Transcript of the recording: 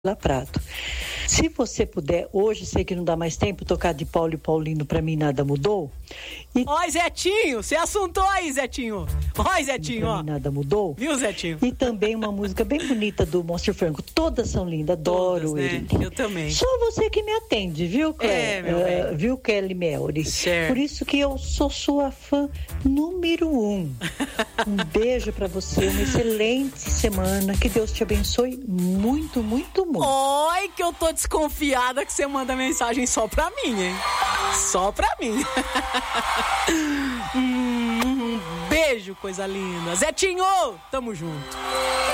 Prato. Se você puder, hoje, sei que não dá mais tempo, tocar de Paulo e Paulino, pra mim nada mudou. Ó, Zetinho, você assuntou aí, Zetinho. Ó, Zetinho, ó. Pra mim nada mudou. Viu, Zetinho? E também uma música bem bonita do Monstro Franco. Todas são lindas, adoro todas, né? ele. Eu também. Só você que me atende, viu, Kelly? Viu, Kelly Melry? Certo. Por isso que eu sou sua fã número 1. Um beijo pra você, uma excelente semana. Que Deus te abençoe muito, muito, muito. Oi, que eu tô desconfiada que você manda mensagem só pra mim, hein? Só pra mim. Um beijo, coisa linda. Zetinho, tamo junto.